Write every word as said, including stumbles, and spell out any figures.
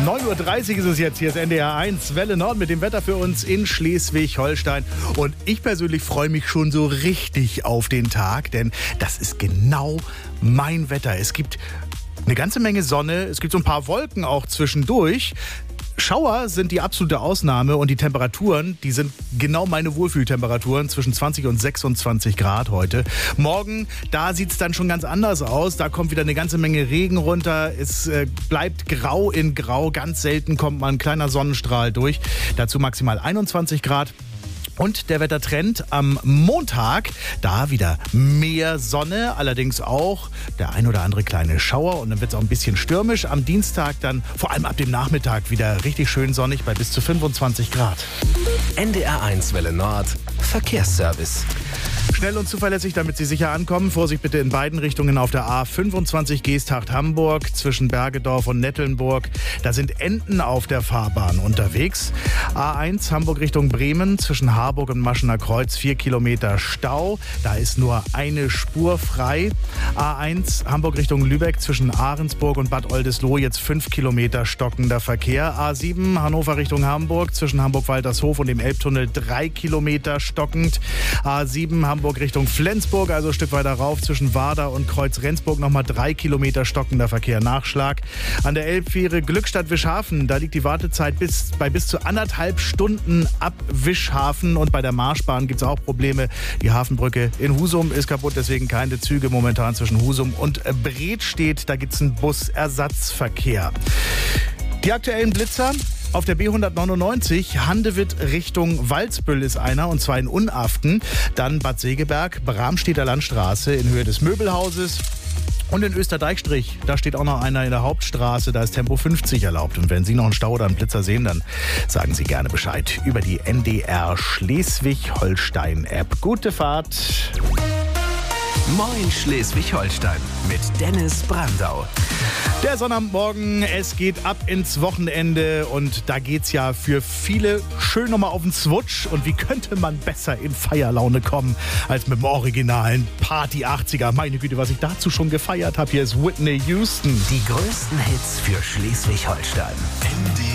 neun Uhr dreißig ist es jetzt. Hier ist N D R eins Welle Nord mit dem Wetter für uns in Schleswig-Holstein. Und ich persönlich freue mich schon so richtig auf den Tag, denn das ist genau mein Wetter. Es gibt eine ganze Menge Sonne, es gibt so ein paar Wolken auch zwischendurch. Schauer sind die absolute Ausnahme und die Temperaturen, die sind genau meine Wohlfühltemperaturen, zwischen zwanzig und sechsundzwanzig Grad heute. Morgen, da sieht es dann schon ganz anders aus. Da kommt wieder eine ganze Menge Regen runter. Es äh, bleibt grau in grau. Ganz selten kommt mal ein kleiner Sonnenstrahl durch. Dazu maximal einundzwanzig Grad. Und der Wettertrend am Montag, da wieder mehr Sonne, allerdings auch der ein oder andere kleine Schauer und dann wird es auch ein bisschen stürmisch. Am Dienstag dann vor allem ab dem Nachmittag wieder richtig schön sonnig bei bis zu fünfundzwanzig Grad. N D R eins Welle Nord Verkehrsservice. Schnell und zuverlässig, damit Sie sicher ankommen. Vorsicht bitte in beiden Richtungen auf der A fünfundzwanzig Geesthacht-Hamburg zwischen Bergedorf und Nettelnburg. Da sind Enten auf der Fahrbahn unterwegs. A eins Hamburg Richtung Bremen zwischen Harburg und Maschener Kreuz vier Kilometer Stau. Da ist nur eine Spur frei. A eins Hamburg Richtung Lübeck zwischen Ahrensburg und Bad Oldesloe jetzt fünf Kilometer stockender Verkehr. A sieben Hannover Richtung Hamburg zwischen Hamburg-Waltershof und dem Elbtunnel drei Kilometer stockend. A sieben Hamburg Richtung Flensburg, also ein Stück weiter rauf zwischen Warder und Kreuz-Rendsburg nochmal drei Kilometer stockender Verkehr. Nachschlag. An der Elbfähre Glückstadt-Wischhafen, da liegt die Wartezeit bis, bei bis zu anderthalb Stunden ab Wischhafen und bei der Marschbahn gibt es auch Probleme. Die Hafenbrücke in Husum ist kaputt, deswegen keine Züge momentan zwischen Husum und Bredstedt. Da gibt es einen Busersatzverkehr. Die aktuellen Blitzer. Auf der B hundertneunundneunzig, Handewitt Richtung Walsbüll ist einer, und zwar in Unaften. Dann Bad Segeberg, Bramstedter Landstraße in Höhe des Möbelhauses. Und in Österdeichstrich, da steht auch noch einer in der Hauptstraße, da ist Tempo fünfzig erlaubt. Und wenn Sie noch einen Stau oder einen Blitzer sehen, dann sagen Sie gerne Bescheid über die N D R Schleswig-Holstein-App. Gute Fahrt! Moin Schleswig-Holstein mit Dennis Brandau. Der Sonnabendmorgen, es geht ab ins Wochenende und da geht's ja für viele schön nochmal auf den Swutsch. Und wie könnte man besser in Feierlaune kommen als mit dem originalen Party achtziger? Meine Güte, was ich dazu schon gefeiert habe. Hier ist Whitney Houston. Die größten Hits für Schleswig-Holstein.